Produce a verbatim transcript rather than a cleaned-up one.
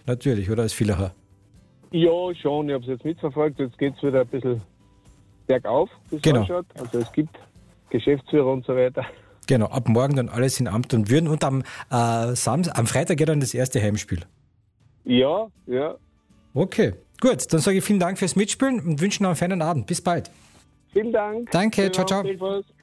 natürlich, oder als Villacher? Ja, schon. Ich habe es jetzt mitverfolgt. Jetzt geht es wieder ein bisschen bergauf, wie es Genau. ausschaut. Also es gibt Geschäftsführer und so weiter. Genau, ab morgen dann alles in Amt und Würden. Und am, äh, Samstag, am Freitag geht dann das erste Heimspiel. Ja, ja. Okay, gut. Dann sage ich vielen Dank fürs Mitspielen und wünsche noch einen feinen Abend. Bis bald. Vielen Dank. Danke, ciao, ciao. Servus.